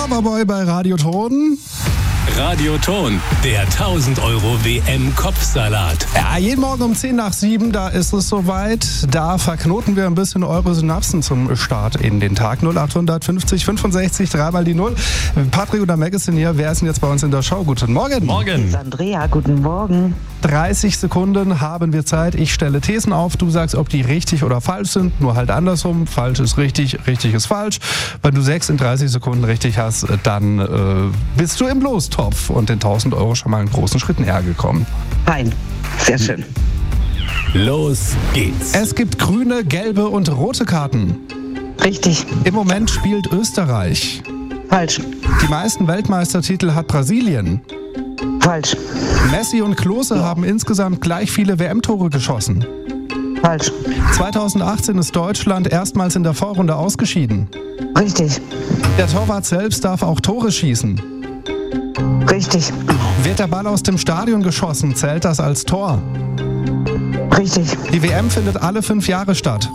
Loverboy bei Radioton. Radioton, der 1000 Euro WM-Kopfsalat. Ja, jeden Morgen um 10 nach 7, da ist es soweit. Da verknoten wir ein bisschen eure Synapsen zum Start in den Tag. 0800 50 65 3 mal die 0. Patrick oder Meg ist denn hier. Wer ist denn jetzt bei uns in der Show? Guten Morgen. Morgen. Das ist Andrea, guten Morgen. 30 Sekunden haben wir Zeit. Ich stelle Thesen auf. Du sagst, ob die richtig oder falsch sind. Nur halt andersrum. Falsch ist richtig, richtig ist falsch. Wenn du 6 in 30 Sekunden richtig hast, dann bist du im Lostopf und den 1000 Euro schon mal einen großen Schritt näher gekommen. Fein. Sehr schön. Los geht's. Es gibt grüne, gelbe und rote Karten. Richtig. Im Moment spielt Österreich. Falsch. Die meisten Weltmeistertitel hat Brasilien. Falsch. Messi und Klose haben insgesamt gleich viele WM-Tore geschossen. Falsch. 2018 ist Deutschland erstmals in der Vorrunde ausgeschieden. Richtig. Der Torwart selbst darf auch Tore schießen. Richtig. Wird der Ball aus dem Stadion geschossen, zählt das als Tor. Richtig. Die WM findet alle 5 Jahre statt.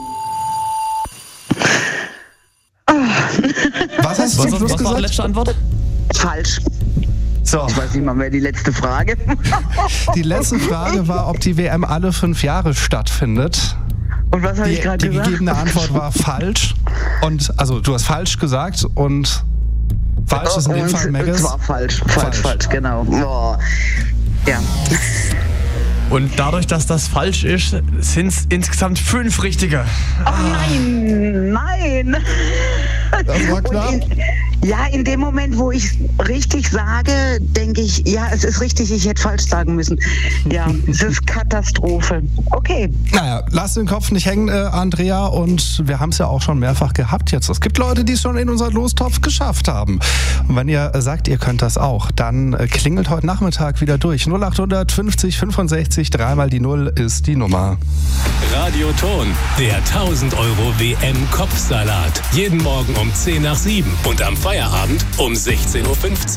Was hast du zum Schluss Was war die gesagt? letzte Antwort? Falsch. So, Ich weiß nicht mal mehr die letzte Frage. die letzte Frage war, ob die WM alle 5 Jahre stattfindet. Und was habe ich Die gerade gesagt? gegebene Antwort war falsch. Und also du hast falsch gesagt und falsch ist in dem Fall Megas. Es war falsch. Falsch, genau. Boah. Ja. Und dadurch, dass das falsch ist, sind es insgesamt 5 richtige. Oh nein. Das war knapp. In dem Moment, wo ich richtig sage, denke ich, ja, es ist richtig, ich hätte falsch sagen müssen. Ja, es ist Katastrophe. Okay. Naja, lass den Kopf nicht hängen, Andrea. Und wir haben es ja auch schon mehrfach gehabt jetzt. Es gibt Leute, die es schon in unseren Lostopf geschafft haben. Und wenn ihr sagt, ihr könnt das auch, dann klingelt heute Nachmittag wieder durch. 0800 50 65 3 mal die 0 ist die Nummer. Radioton, der 1000 Euro WM-Kopfsalat. Jeden Morgen um 10 nach 7 und am Feierabend um 16:15 Uhr.